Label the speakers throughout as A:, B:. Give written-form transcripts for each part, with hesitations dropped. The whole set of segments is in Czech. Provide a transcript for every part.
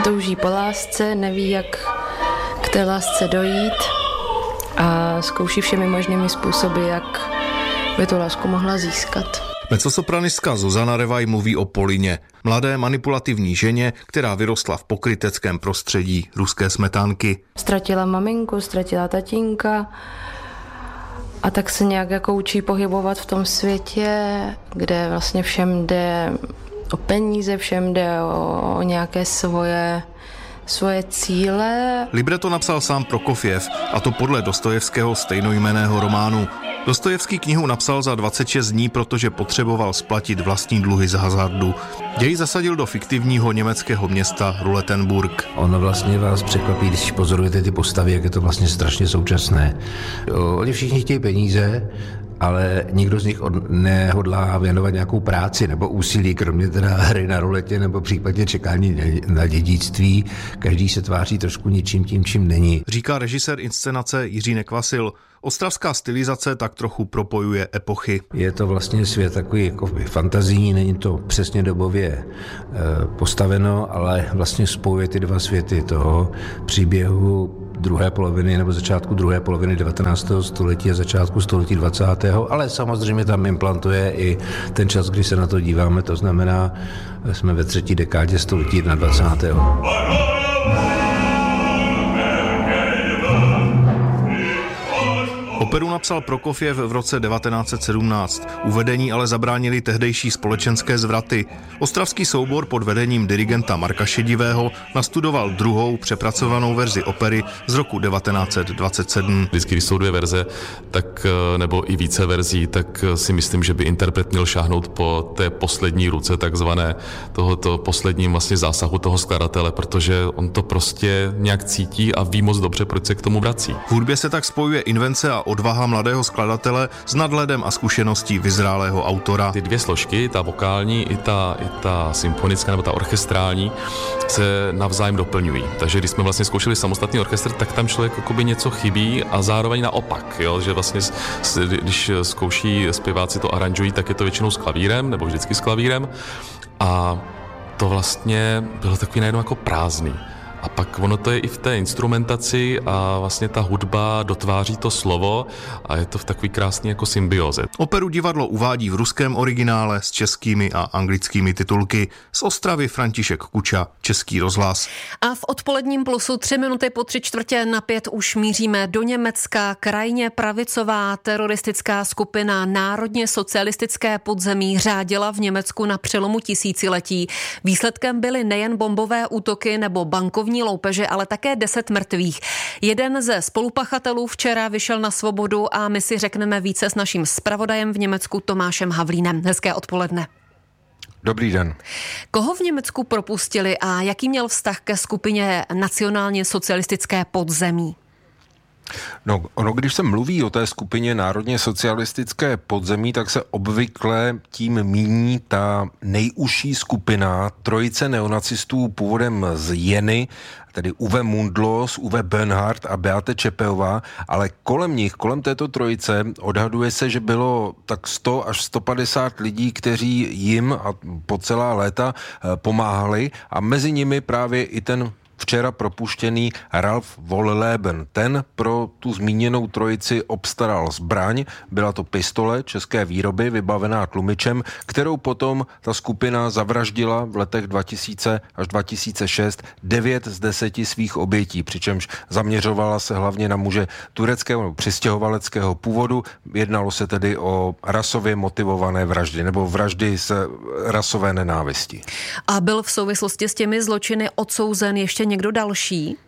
A: touží po lásce, neví, jak k té lásce dojít a zkouší všemi možnými způsoby, jak by tu lásku mohla získat.
B: Mezzosopranistka Zuzana Revaj mluví o Polině, mladé manipulativní ženě, která vyrostla v pokryteckém prostředí ruské smetánky.
A: Ztratila maminku, ztratila tatínka a tak se nějak jako učí pohybovat v tom světě, kde vlastně všem jde o peníze, všem jde o nějaké svoje cíle.
B: Libreto napsal sám Prokofjev, a to podle Dostojevského stejnojmenného románu. Dostojevský knihu napsal za 26 dní, protože potřeboval splatit vlastní dluhy z hazardu. Děj zasadil do fiktivního německého města Ruletenburg.
C: Ono vlastně vás překvapí, když pozorujete ty postavy, jak je to vlastně strašně současné. Oni všichni chtějí peníze, ale nikdo z nich nehodlá věnovat nějakou práci nebo úsilí, kromě teda hry na ruletě nebo případně čekání na dědictví. Každý se tváří trošku něčím tím, čím není.
B: Říká režisér inscenace Jiří Nekvasil. Ostravská stylizace tak trochu propojuje epochy.
C: Je to vlastně svět takový jako fantazijní, není to přesně dobově postaveno, ale vlastně spojuje ty dva světy toho příběhu druhé poloviny nebo začátku druhé poloviny 19. století a začátku století 20. Ale samozřejmě tam implantuje i ten čas, kdy se na to díváme, to znamená, jsme ve třetí dekádě století 21.
B: Operu napsal Prokofjev v roce 1917. Uvedení ale zabránili tehdejší společenské zvraty. Ostravský soubor pod vedením dirigenta Marka Šedivého nastudoval druhou přepracovanou verzi opery z roku 1927.
D: Vždycky, když jsou dvě verze, tak, nebo i více verzí, tak si myslím, že by interpret měl šáhnout po té poslední ruce, takzvané tohoto posledním vlastně zásahu toho skladatele, protože on to prostě nějak cítí a ví moc dobře, proč se k tomu vrací.
B: V hudbě se tak spojuje invence a odvaha mladého skladatele s nadhledem a zkušeností vyzrálého autora.
D: Ty dvě složky, ta vokální i ta symfonická nebo ta orchestrální, se navzájem doplňují. Takže když jsme vlastně zkoušeli samostatný orchestr, tak tam člověk jakoby něco chybí a zároveň naopak, jo? Že vlastně když zkouší zpěváci to aranžují, tak je to většinou s klavírem nebo vždycky s klavírem a to vlastně bylo takový najednou jako prázdný. A pak ono to je i v té instrumentaci a vlastně ta hudba dotváří to slovo a je to v takový krásný jako symbioze.
B: Operu divadlo uvádí v ruském originále s českými a anglickými titulky. Z Ostravy František Kuča, Český rozhlas.
E: A v odpoledním plusu 3 minuty po 3:45 už míříme do Německa. Krajně pravicová teroristická skupina Národně socialistické podzemí řádila v Německu na přelomu tisíciletí. Výsledkem byly nejen bombové útoky nebo bankovní loupeže, ale také 10 mrtvých. Jeden ze spolupachatelů včera vyšel na svobodu a my si řekneme více s naším zpravodajem v Německu Tomášem Havlínem. Hezké odpoledne.
F: Dobrý den.
E: Koho v Německu propustili a jaký měl vztah ke skupině Nacionálně socialistické podzemí?
F: No, když se mluví o té skupině Národně socialistické podzemí, tak se obvykle tím míní ta nejužší skupina trojice neonacistů původem z Jeny, tedy Uwe Mundlos, Uwe Böhnhardt a Beate Čepeová, ale kolem této trojice odhaduje se, že bylo tak 100 až 150 lidí, kteří jim a po celá léta pomáhali a mezi nimi právě i ten včera propuštěný Ralf Wolleben. Ten pro tu zmíněnou trojici obstaral zbraň, byla to pistole české výroby vybavená tlumičem, kterou potom ta skupina zavraždila v letech 2000 až 2006 9 z 10 svých obětí, přičemž zaměřovala se hlavně na muže tureckého nebo přistěhovaleckého původu. Jednalo se tedy o rasově motivované vraždy nebo vraždy z rasové nenávisti.
E: A byl v souvislosti s těmi zločiny odsouzen ještě někdo další?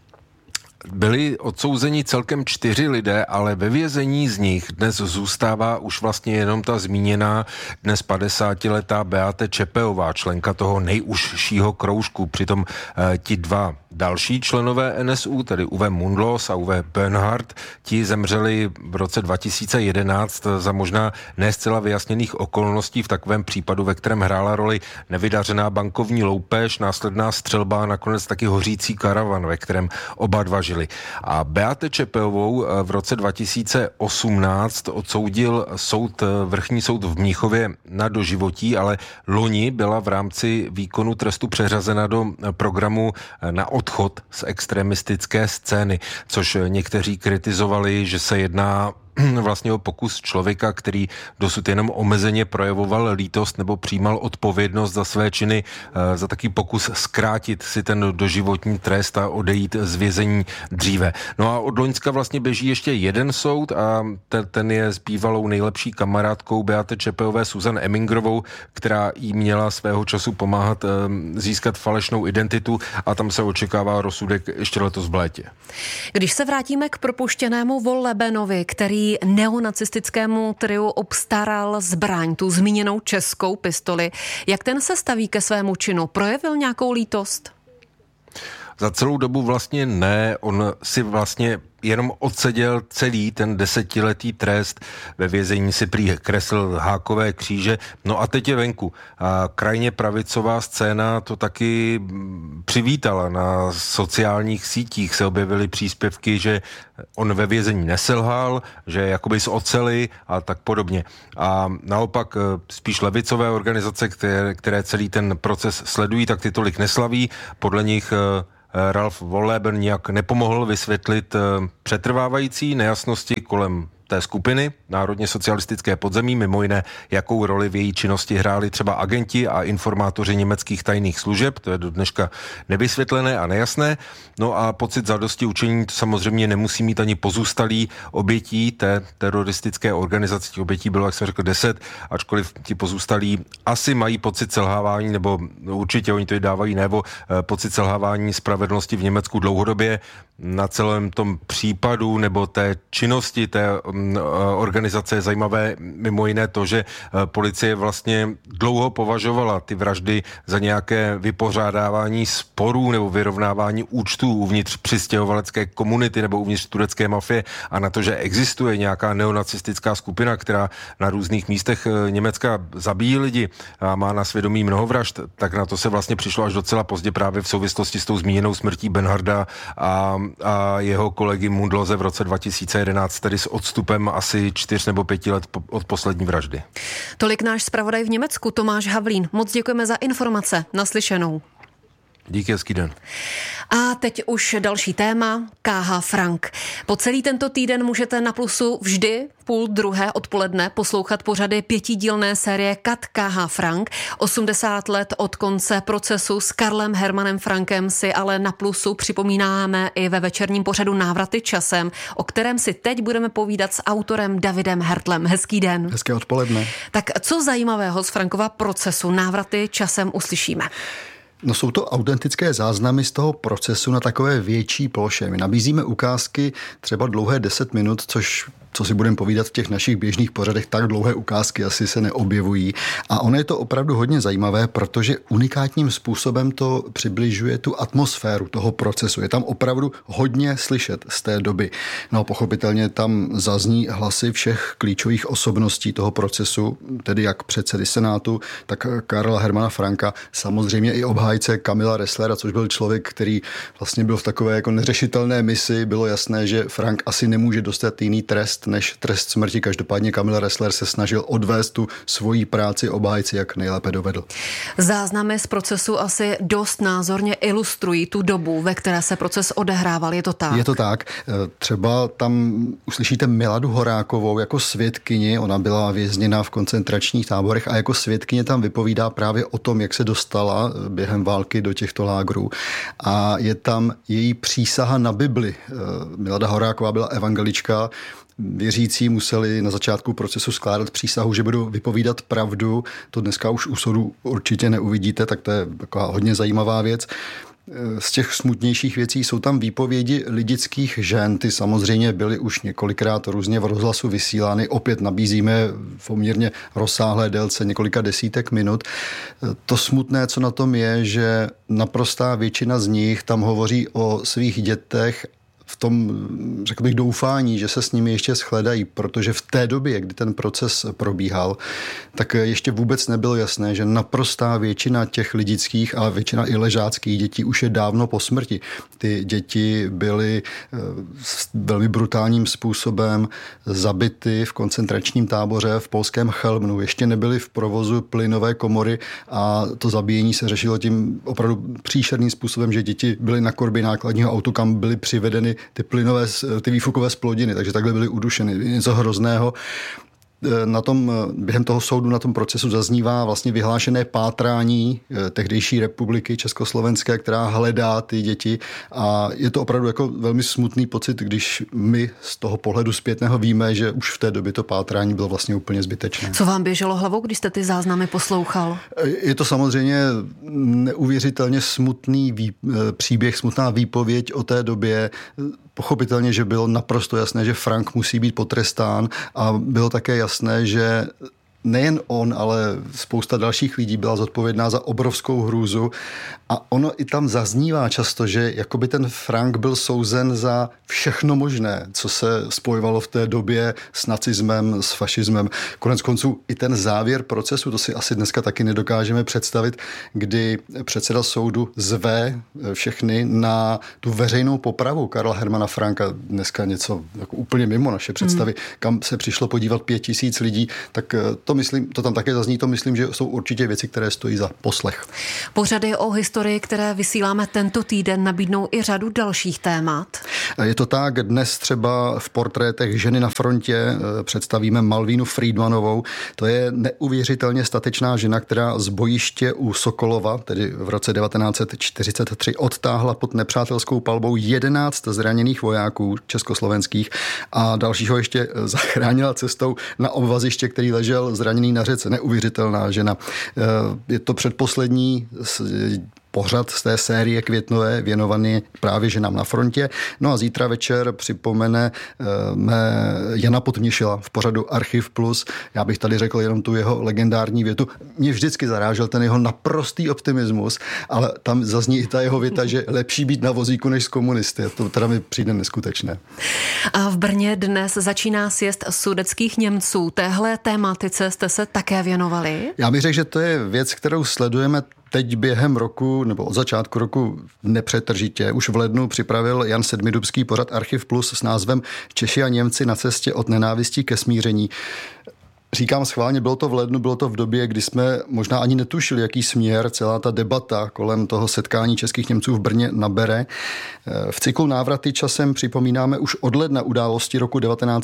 F: Byli odsouzeni celkem 4 lidé, ale ve vězení z nich dnes zůstává už vlastně jenom ta zmíněná dnes 50letá Beate Čepeová, členka toho nejužšího kroužku. Přitom ti dva další členové NSU, tedy Uwe Mundlos a Uwe Bernhard. Ti zemřeli v roce 2011 za možná ne zcela vyjasněných okolností v takovém případu, ve kterém hrála roli nevydařená bankovní loupež, následná střelba a nakonec taky hořící karavan, ve kterém oba dva žili. A Beate Čepelkovou v roce 2018 odsoudil vrchní soud v Mnichově na doživotí, ale loni byla v rámci výkonu trestu přeřazena do programu na odchod z extremistické scény, což někteří kritizovali, že se jedná vlastně o pokus člověka, který dosud jenom omezeně projevoval lítost nebo přijímal odpovědnost za své činy, za taký pokus zkrátit si ten doživotní trest a odejít z vězení dříve. No a od loňska vlastně běží ještě jeden soud a ten je s bývalou nejlepší kamarádkou Beate Čepelové Susan Emingrovou, která jí měla svého času pomáhat získat falešnou identitu a tam se očekává rozsudek ještě letos v létě.
E: Když se vrátíme k propuštěnému Wollebenovi, který neonacistickému triu obstaral zbraň, tu zmíněnou českou pistoli. Jak ten se staví ke svému činu? Projevil nějakou lítost?
F: Za celou dobu vlastně ne, on si vlastně jenom odseděl celý ten 10letý trest, ve vězení si prý kreslil hákové kříže, no a teď je venku. A krajně pravicová scéna to taky přivítala. Na sociálních sítích se objevily příspěvky, že on ve vězení neselhal, že jakoby z oceli a tak podobně. A naopak spíš levicové organizace, které celý ten proces sledují, tak ty tolik neslaví. Podle nich Ralf Wolleben nějak nepomohl vysvětlit přetrvávající nejasnosti kolem té skupiny Národně socialistické podzemí, mimo jiné, jakou roli v její činnosti hráli třeba agenti a informátoři německých tajných služeb, to je do dneška nevysvětlené a nejasné. No a pocit zadosti učení to samozřejmě nemusí mít ani pozůstalí obětí té teroristické organizace. Těch obětí bylo, jak jsem řekl, 10, ačkoliv ti pozůstalí asi mají pocit selhávání, nebo určitě oni to dávají najevo, pocit selhávání spravedlnosti v Německu dlouhodobě. Na celém tom případu nebo té činnosti té organizace je zajímavé mimo jiné to, že policie vlastně dlouho považovala ty vraždy za nějaké vypořádávání sporů nebo vyrovnávání účtů uvnitř přistěhovalecké komunity nebo uvnitř turecké mafie a na to, že existuje nějaká neonacistická skupina, která na různých místech Německa zabíjí lidi a má na svědomí mnoho vražd, tak na to se vlastně přišlo až docela pozdě právě v souvislosti s tou zmíněnou smrtí Bernharda a jeho kolegy Mundlose v roce 2011, tedy s odstupem asi 4 nebo 5 let od poslední vraždy.
E: Tolik náš zpravodaj v Německu Tomáš Havlín. Moc děkujeme za informace. Naslyšenou.
F: Díky, hezký den.
E: A teď už další téma, K.H. Frank. Po celý tento týden můžete na Plusu vždy v 12:30 odpoledne poslouchat pořady 5dílné série Kat K.H. Frank. 80 let od konce procesu s Karlem Hermanem Frankem si ale na Plusu připomínáme i ve večerním pořadu Návraty časem, o kterém si teď budeme povídat s autorem Davidem Hertlem. Hezký den.
G: Hezké odpoledne.
E: Tak co zajímavého z Frankova procesu Návraty časem uslyšíme?
G: No, jsou to autentické záznamy z toho procesu na takové větší ploše. My nabízíme ukázky třeba dlouhé 10 minut, co si budeme povídat v těch našich běžných pořadech, tak dlouhé ukázky asi se neobjevují. A ono je to opravdu hodně zajímavé, protože unikátním způsobem to přibližuje tu atmosféru toho procesu. Je tam opravdu hodně slyšet z té doby. No, pochopitelně tam zazní hlasy všech klíčových osobností toho procesu, tedy jak předsedy Senátu, tak Karla Hermana Franka, samozřejmě i obhájce Kamila Resslera, což byl člověk, který vlastně byl v takové jako neřešitelné misi. Bylo jasné, že Frank asi nemůže dostat jiný trest než trest smrti. Každopádně Kamil Ressler se snažil odvést tu svoji práci obhájci, jak nejlépe dovedl.
E: Záznamy z procesu asi dost názorně ilustrují tu dobu, ve které se proces odehrával. Je to tak? Je
G: to tak. Třeba tam uslyšíte Miladu Horákovou jako svědkyni. Ona byla vězněna v koncentračních táborech a jako svědkyně tam vypovídá právě o tom, jak se dostala během války do těchto lágrů. A je tam její přísaha na Bibli. Milada Horáková byla evangelička. Věřící museli na začátku procesu skládat přísahu, že budou vypovídat pravdu. To dneska už u soudu určitě neuvidíte, tak to je taková hodně zajímavá věc. z těch smutnějších věcí jsou tam výpovědi lidických žen. Ty samozřejmě byly už několikrát různě v rozhlasu vysílány. Opět nabízíme v poměrně rozsáhlé délce několika desítek minut. To smutné, co na tom je, že naprostá většina z nich tam hovoří o svých dětech v tom, řekl bych, doufání, že se s nimi ještě shledají, protože v té době, kdy ten proces probíhal, tak ještě vůbec nebylo jasné, že naprostá většina těch lidických, ale většina i ležáckých dětí už je dávno po smrti. Ty děti byly velmi brutálním způsobem zabity v koncentračním táboře v polském Chełmnu. Ještě nebyly v provozu plynové komory a to zabíjení se řešilo tím opravdu příšerným způsobem, že děti byly na korby nákladního autu, kam byly přivedeny ty výfukové zplodiny, takže takhle byly udušeny. Něco hrozného. Během toho soudu na tom procesu zaznívá vlastně vyhlášené pátrání tehdejší republiky československé, která hledá ty děti a je to opravdu jako velmi smutný pocit, když my z toho pohledu zpětného víme, že už v té době to pátrání bylo vlastně úplně zbytečné.
E: Co vám běželo hlavou, když jste ty záznamy poslouchal?
G: Je to samozřejmě neuvěřitelně smutný příběh, smutná výpověď o té době. Pochopitelně, že bylo naprosto jasné, že Frank musí být potrestán a bylo také jasné, že nejen on, ale spousta dalších lidí byla zodpovědná za obrovskou hrůzu a ono i tam zaznívá často, že jakoby ten Frank byl souzen za všechno možné, co se spojovalo v té době s nacismem, s fašismem. Konec konců i ten závěr procesu, to si asi dneska taky nedokážeme představit, kdy předseda soudu zve všechny na tu veřejnou popravu Karla Hermana Franka, dneska něco jako úplně mimo naše představy, kam se přišlo podívat 5 000 lidí, tak to tam také zazní, to myslím, že jsou určitě věci, které stojí za poslech.
E: Pořady o historii, které vysíláme tento týden, nabídnou i řadu dalších témat.
G: Je to tak, dnes třeba v portrétech Ženy na frontě představíme Malvínu Friedmanovou. To je neuvěřitelně statečná žena, která z bojiště u Sokolova, tedy v roce 1943, odtáhla pod nepřátelskou palbou 11 zraněných vojáků československých a dalšího ještě zachránila cestou na obvaziště, který ležel zraněný na řece. Neuvěřitelná žena. Je to předposlední pořad z té série květnové věnovaný právě ženám na frontě. No a zítra večer připomene Jana Potměšila v pořadu Archiv Plus. Já bych tady řekl jenom tu jeho legendární větu. Mě vždycky zarážel ten jeho naprostý optimismus, ale tam zazní i ta jeho věta, že lepší být na vozíku než s komunisty. To teda mi přijde neskutečné.
E: A v Brně dnes začíná sjezd sudetských Němců. Téhle tématice jste se také věnovali? Já bych řekl,
G: že to je věc, kterou sledujeme teď během roku, nebo od začátku roku nepřetržitě. Už v lednu připravil Jan Sedmidubský pořad Archiv Plus s názvem Češi a Němci na cestě od nenávistí ke smíření. Říkám schválně, bylo to v lednu, bylo to v době, kdy jsme možná ani netušili, jaký směr celá ta debata kolem toho setkání českých Němců v Brně nabere. V cyklu Návraty časem připomínáme už od ledna události roku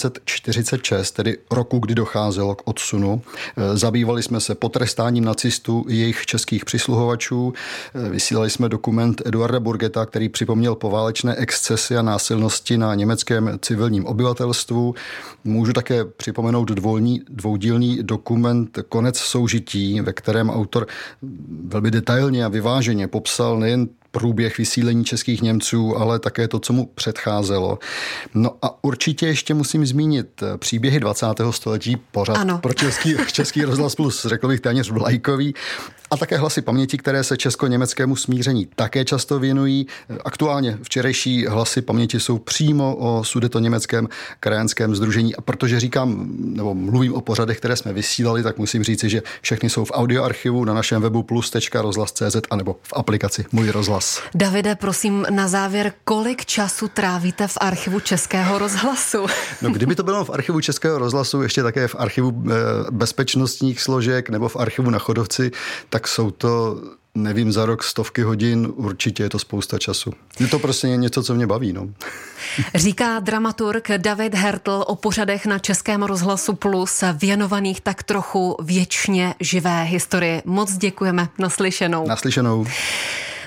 G: 1946, tedy roku, kdy docházelo k odsunu. Zabývali jsme se potrestáním nacistů i jejich českých přisluhovačů. Vysílali jsme dokument Eduarda Burgeta, který připomněl poválečné excesy a násilnosti na německém civilním obyvatelstvu. Můžu také připomenout dvoudílný dokument Konec soužití, ve kterém autor velmi detailně a vyváženě popsal nejen průběh vysílení českých Němců, ale také to, co mu předcházelo. No a určitě ještě musím zmínit příběhy 20. století, pořad pro český rozhlas plus, řekl bych téměř vlajkový, a také Hlasy paměti, které se česko-německému smíření také často věnují. Aktuálně včerejší Hlasy paměti jsou přímo o sudetoněmeckém krajanském sdružení a protože říkám, nebo mluvím o pořadech, které jsme vysílali, tak musím říci, že všechny jsou v audioarchivu na našem webu plus.rozhlas.cz anebo v aplikaci Můj rozhlas.
E: Davide, prosím, na závěr, kolik času trávíte v archivu Českého rozhlasu?
G: No, kdyby to bylo v archivu Českého rozhlasu, ještě také v archivu bezpečnostních složek nebo v archivu na Chodovci, tak jsou to, nevím, za rok 100 hodin, určitě je to spousta času. Je to prostě něco, co mě baví. No.
E: Říká dramaturg David Hertl o pořadech na Českém rozhlasu Plus věnovaných tak trochu věčně živé historii. Moc děkujeme, naslyšenou.
G: Naslyšenou.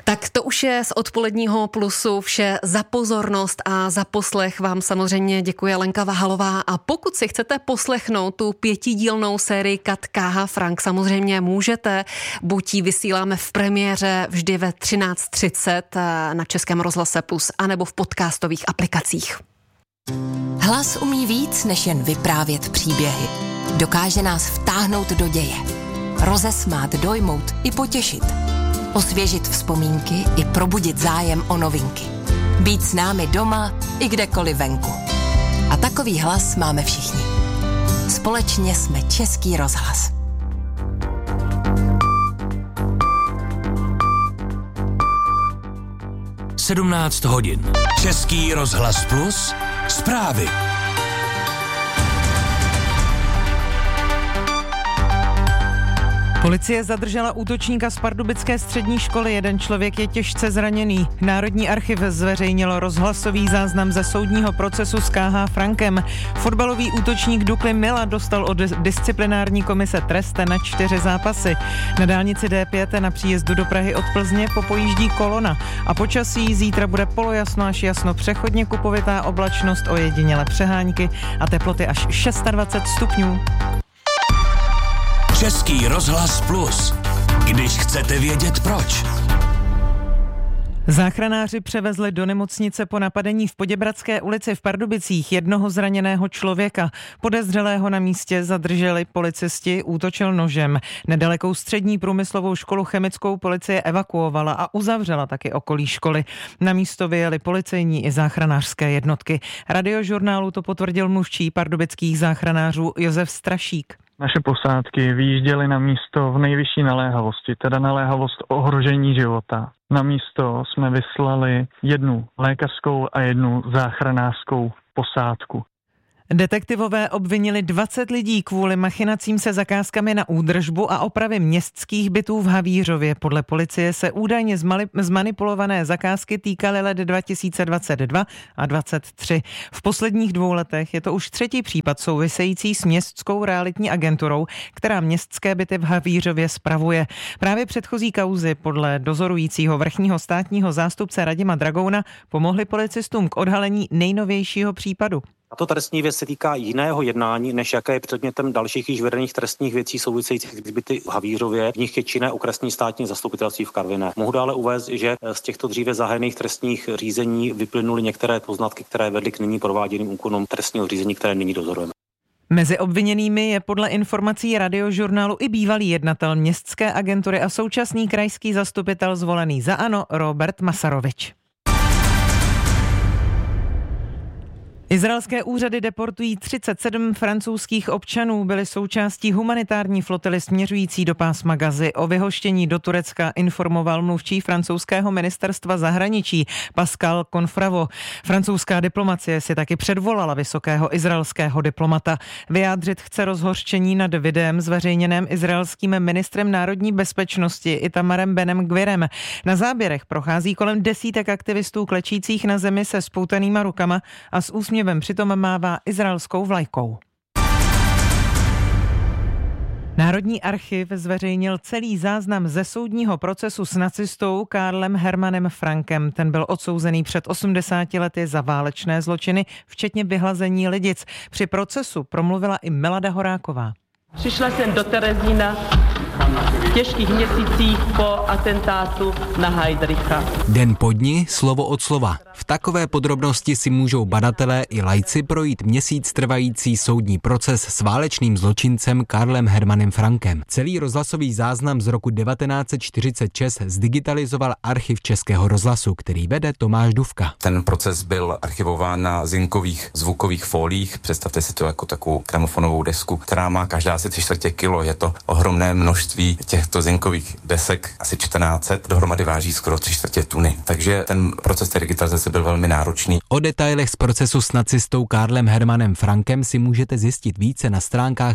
E: Tak to už je z odpoledního Plusu vše. Za pozornost a za poslech vám samozřejmě děkuje Lenka Vahalová. A pokud si chcete poslechnout tu 5dílnou sérii Kat K.H. Frank, samozřejmě můžete. Buď ji vysíláme v premiéře vždy ve 13:30 na Českém rozhlase Plus, anebo v podcastových aplikacích.
H: Hlas umí víc, než jen vyprávět příběhy. Dokáže nás vtáhnout do děje. Rozesmát, dojmout i potěšit. Osvěžit vzpomínky i probudit zájem o novinky. Být s námi doma i kdekoliv venku. A takový hlas máme všichni. Společně jsme Český rozhlas.
I: Sedmnáct hodin. Český rozhlas Plus. Zprávy.
J: Policie zadržela útočníka z pardubické střední školy, jeden člověk je těžce zraněný. Národní archiv zveřejnil rozhlasový záznam ze soudního procesu s K.H. Frankem. Fotbalový útočník Dukly Mila dostal od disciplinární komise trest na 4 zápasy. Na dálnici D5 na příjezdu do Prahy od Plzně popojíždí kolona. A počasí zítra bude polojasno až jasno, přechodně kupovitá oblačnost, ojediněle přehánky a teploty až 26 stupňů.
I: Český rozhlas Plus. Když chcete vědět proč.
J: Záchranáři převezli do nemocnice po napadení v Poděbradské ulici v Pardubicích jednoho zraněného člověka. Podezřelého na místě zadrželi policisti, útočil nožem. Nedalekou střední průmyslovou školu chemickou policie evakuovala a uzavřela taky okolí školy. Na místo vyjeli policejní i záchranářské jednotky. Radiožurnálu to potvrdil mluvčí pardubických záchranářů Josef Strašík.
K: Naše posádky vyjížděly na místo v nejvyšší naléhavosti, teda naléhavost ohrožení života. Na místo jsme vyslali 1 lékařskou a 1 záchranářskou posádku.
J: Detektivové obvinili 20 lidí kvůli machinacím se zakázkami na údržbu a opravy městských bytů v Havířově. Podle policie se údajně zmanipulované zakázky týkaly let 2022 a 2023. V posledních 2 letech je to už 3. případ související s městskou realitní agenturou, která městské byty v Havířově spravuje. Právě předchozí kauzy podle dozorujícího vrchního státního zástupce Radima Dragouna pomohly policistům k odhalení nejnovějšího případu.
L: Tato trestní věc se týká jiného jednání, než jaké je předmětem dalších již vedených trestních věcí souvisejících s byty v Havířově. V nich je činné okresní státní zastupitelství v Karviné. Mohu dále uvést, že z těchto dříve zahájených trestních řízení vyplynuly některé poznatky, které vedly k nyní prováděným úkonům trestního řízení, které nyní dozorujeme.
J: Mezi obviněnými je podle informací Radiožurnálu i bývalý jednatel městské agentury a současný krajský zastupitel zvolený za ANO Robert Masarovič. Izraelské úřady deportují 37 francouzských občanů, byli součástí humanitární flotily směřující do pásma Gazy. O vyhoštění do Turecka informoval mluvčí francouzského ministerstva zahraničí Pascal Confravo. Francouzská diplomacie si taky předvolala vysokého izraelského diplomata. Vyjádřit chce rozhořčení nad videem zveřejněném izraelským ministrem národní bezpečnosti Itamarem Benem Gvirem. Na záběrech prochází kolem desítek aktivistů klečících na zemi se spoutanýma rukama a s úsměvem přitom mává izraelskou vlajkou. Národní archiv zveřejnil celý záznam ze soudního procesu s nacistou Karlem Hermanem Frankem. Ten byl odsouzený před 80 lety za válečné zločiny, včetně vyhlazení lidic. Při procesu promluvila i Milada Horáková.
M: Přišla jsem do Terezína v těžkých měsících po atentátu na Heydricha.
N: Den po dni, slovo od slova. V takové podrobnosti si můžou badatelé i laici projít měsíc trvající soudní proces s válečným zločincem Karlem Hermanem Frankem. Celý rozhlasový záznam z roku 1946 zdigitalizoval archiv Českého rozhlasu, který vede Tomáš Dufka.
O: Ten proces byl archivován na zinkových zvukových fóliích. Představte si to jako takovou gramofonovou desku, která má každá asi 3/4 kilo. Je to ohromné množství těchto zinkových desek, asi 1400, dohromady váží skoro 3/4 tuny. Takže ten proces té digitalizace byl velmi náročný.
N: O detailech z procesu s nacistou Karlem Hermanem Frankem si můžete zjistit více na stránkách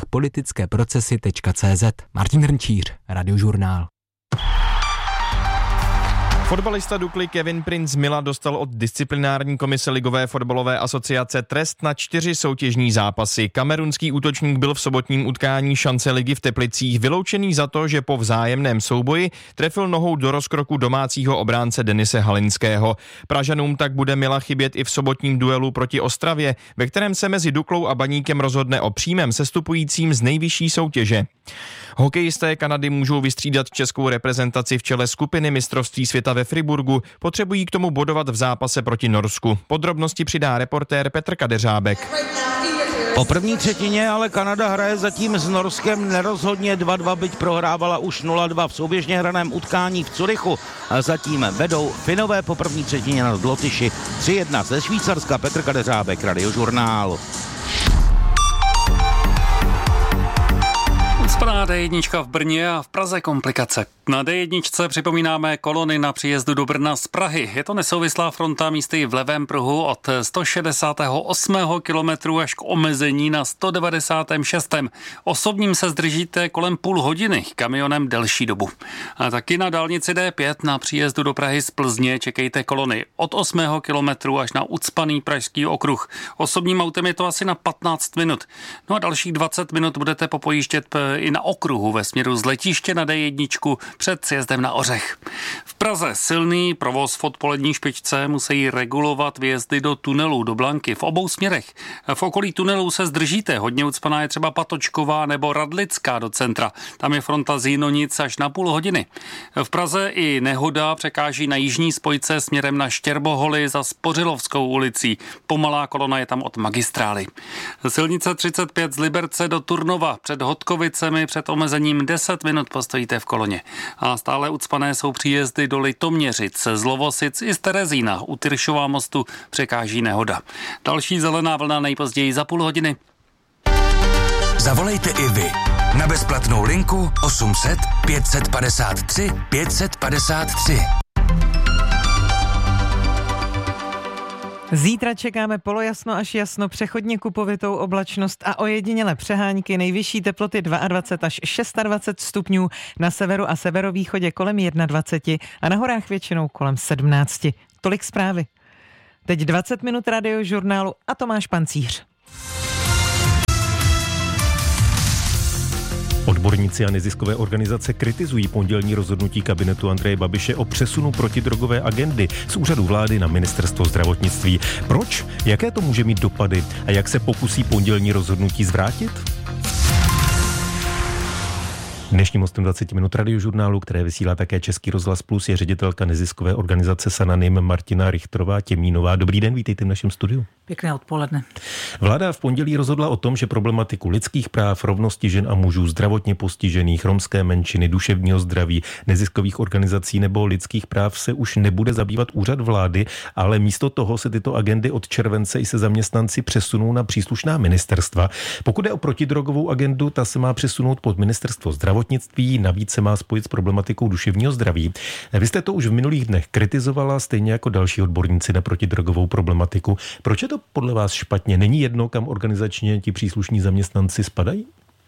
N: politicképrocesy.cz. Martin Hrnčíř, Radiožurnál.
P: Fotbalista Dukly Kevin Prince Mila dostal od disciplinární komise Ligové fotbalové asociace trest na 4 soutěžní zápasy. Kamerunský útočník byl v sobotním utkání šance ligy v Teplicích vyloučený za to, že po vzájemném souboji trefil nohou do rozkroku domácího obránce Denise Halinského. Pražanům tak bude Mila chybět i v sobotním duelu proti Ostravě, ve kterém se mezi Duklou a Baníkem rozhodne o přímém sestupujícím z nejvyšší soutěže. Hokejisté Kanady můžou vystřídat českou reprezentaci v čele skupiny mistrovství světa ve Friburgu. Potřebují k tomu bodovat v zápase proti Norsku. Podrobnosti přidá reportér Petr Kadeřábek.
Q: Po první třetině ale Kanada hraje zatím s Norskem nerozhodně 2-2, byť prohrávala už 0-2 v souběžně hraném utkání v Curychu. A zatím vedou Finové po první třetině nad Lotyši 3-1 ze Švýcarska. Petr Kadeřábek, Radiožurnál.
R: Ucpaná D1 v Brně a v Praze komplikace. Na D1 připomínáme kolony na příjezdu do Brna z Prahy. Je to nesouvislá fronta místy v levém pruhu od 168. kilometru až k omezení na 196. Osobním se zdržíte kolem půl hodiny, kamionem delší dobu. A taky na dálnici D5 na příjezdu do Prahy z Plzně čekejte kolony od 8. kilometru až na ucpaný pražský okruh. Osobním autem je to asi na 15 minut. No a dalších 20 minut budete popojíždět i na okruhu ve směru z letiště na D1 před sjezdem na Ořech. V Praze silný provoz v odpolední špičce musí regulovat výjezdy do tunelů do Blanky v obou směrech. V okolí tunelů se zdržíte, hodně ucpaná je třeba Patočková nebo Radlická do centra. Tam je fronta z Jinonic až na půl hodiny. V Praze i nehoda překáží na jižní spojce směrem na Štěrboholy za Spořilovskou ulicí. Pomalá kolona je tam od magistrály. Silnice 35 z Liberce do Turnova před Hodkovicemi před omezením 10 minut postojíte v koloně. A stále ucpané jsou příjezdy do Litoměřic, z Lovosic i z Terezína. U Tyršova mostu překáží nehoda. Další zelená vlna nejpozději za půl hodiny.
I: Zavolejte i vy na bezplatnou linku 800 553 553.
J: Zítra čekáme polojasno až jasno, přechodně kupovitou oblačnost a ojedinělé přehánky, nejvyšší teploty 22 až 26 stupňů, na severu a severovýchodě kolem 21 a na horách většinou kolem 17. Tolik zprávy. Teď 20 minut Radiožurnálu a Tomáš Pancíř.
S: Odborníci a neziskové organizace kritizují pondělní rozhodnutí kabinetu Andreje Babiše o přesunu protidrogové agendy z úřadu vlády na ministerstvo zdravotnictví. Proč? Jaké to může mít dopady? A jak se pokusí pondělní rozhodnutí zvrátit? Dnešním hostem 20 minut Radiožurnálu, které vysílá také Český rozhlas Plus, je ředitelka neziskové organizace Sananim Martina Richterová Těmínová. Dobrý den, vítejte v našem studiu.
T: Pěkné odpoledne.
S: Vláda v pondělí rozhodla o tom, že problematiku lidských práv, rovnosti žen a mužů, zdravotně postižených, romské menšiny, duševního zdraví, neziskových organizací nebo lidských práv se už nebude zabývat úřad vlády, ale místo toho se tyto agendy od července i se zaměstnanci přesunou na příslušná ministerstva. Pokud je o protidrogovou agendu, ta se má přesunout pod ministerstvo zdravotnictví, navíc se má spojit s problematikou duševního zdraví. Vy jste to už v minulých dnech kritizovala, stejně jako další odborníci na protidrogovou problematiku. Proč je to podle vás špatně? Není jedno, kam organizačně ti příslušní zaměstnanci spadají?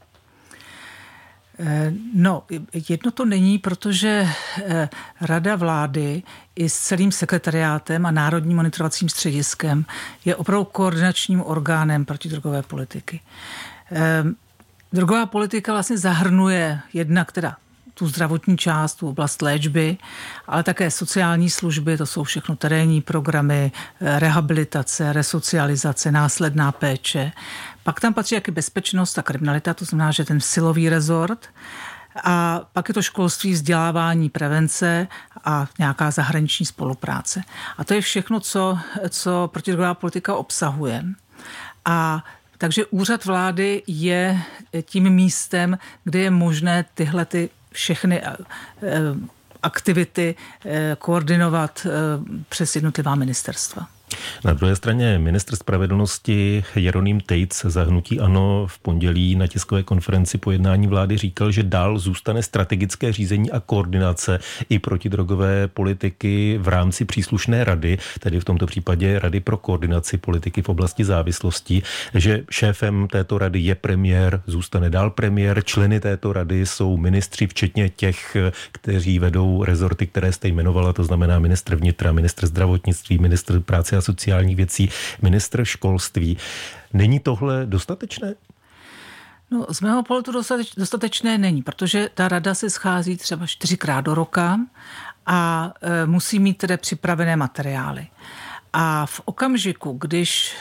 T: No, jedno to není, protože Rada vlády i s celým sekretariátem a Národním monitorovacím střediskem je opravdu koordinačním orgánem protidrogové politiky. Drogová politika vlastně zahrnuje jednak teda tu zdravotní část, tu oblast léčby, ale také sociální služby, to jsou všechno terénní programy, rehabilitace, resocializace, následná péče. Pak tam patří jaké bezpečnost a kriminalita, to znamená, že ten silový rezort. A pak je to školství, vzdělávání, prevence a nějaká zahraniční spolupráce. A to je všechno, co protidrogová politika obsahuje. A takže úřad vlády je tím místem, kde je možné tyhle všechny aktivity koordinovat přes jednotlivá ministerstva.
S: Na druhé straně ministr spravedlnosti Jeroným Tejc za hnutí ANO v pondělí na tiskové konferenci po jednání vlády říkal, že dál zůstane strategické řízení a koordinace i protidrogové politiky v rámci příslušné rady, tedy v tomto případě Rady pro koordinaci politiky v oblasti závislostí, že šéfem této rady je premiér, zůstane dál premiér, členy této rady jsou ministři, včetně těch, kteří vedou rezorty, které jste jmenovala, to znamená ministr vnitra, ministr zdravotnictví, ministr práce a sociálních věcí, ministr školství. Není tohle dostatečné?
T: No, z mého pohledu dostatečné není, protože ta rada se schází třeba 4krát do roka a musí mít tedy připravené materiály. A v okamžiku, když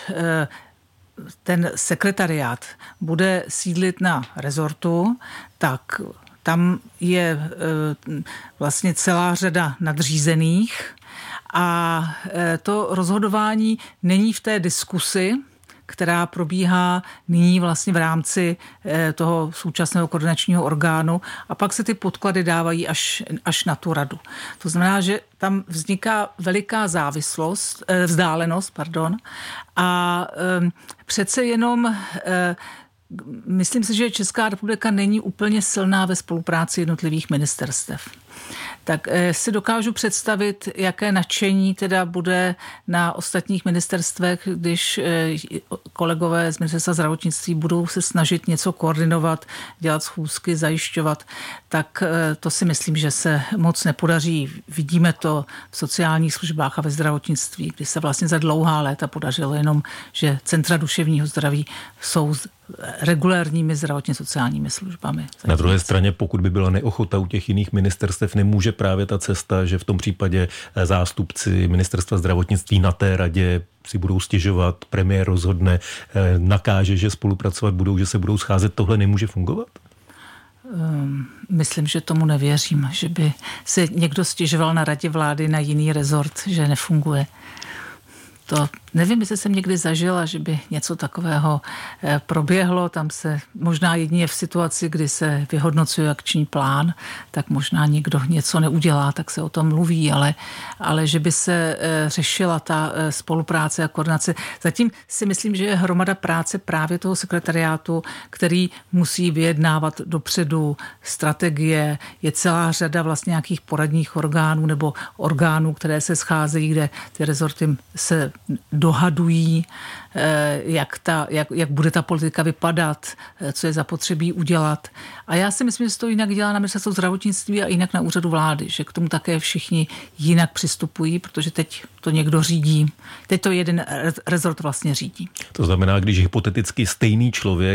T: ten sekretariát bude sídlit na rezortu, tak tam je vlastně celá řada nadřízených a to rozhodování není v té diskusi, která probíhá nyní vlastně v rámci toho současného koordinačního orgánu a pak se ty podklady dávají až na tu radu. To znamená, že tam vzniká veliká vzdálenost a přece jenom myslím si, že Česká republika není úplně silná ve spolupráci jednotlivých ministerstev. Tak si dokážu představit, jaké nadšení teda bude na ostatních ministerstvech, když kolegové z ministerstva zdravotnictví budou se snažit něco koordinovat, dělat schůzky, zajišťovat, tak to si myslím, že se moc nepodaří. Vidíme to v sociálních službách a ve zdravotnictví, kdy se vlastně za dlouhá léta podařilo jenom, že centra duševního zdraví jsou regulérními zdravotně sociálními službami.
S: Na druhé straně, pokud by byla neochota u těch jiných ministerstev, nemůže právě ta cesta, že v tom případě zástupci ministerstva zdravotnictví na té radě si budou stěžovat, premiér rozhodne, nakáže, že spolupracovat budou, že se budou scházet, tohle nemůže fungovat?
T: Myslím, že tomu nevěřím, že by se někdo stěžoval na radě vlády na jiný rezort, že nefunguje. To nevím, jestli jsem někdy zažila, že by něco takového proběhlo. Tam se možná jedině v situaci, kdy se vyhodnocuje akční plán, tak možná někdo něco neudělá, tak se o tom mluví, ale že by se řešila ta spolupráce a koordinace. Zatím si myslím, že je hromada práce právě toho sekretariátu, který musí vyjednávat dopředu strategie. Je celá řada vlastně nějakých poradních orgánů nebo orgánů, které se scházejí, kde ty rezorty se dohadují, jak bude ta politika vypadat, co je zapotřebí udělat. A já si myslím, že se to jinak dělá na ministerstvu zdravotnictví a jinak na úřadu vlády, že k tomu také všichni jinak přistupují, protože teď to někdo řídí. Teď to jeden rezort vlastně řídí.
S: To znamená, když hypoteticky stejný člověk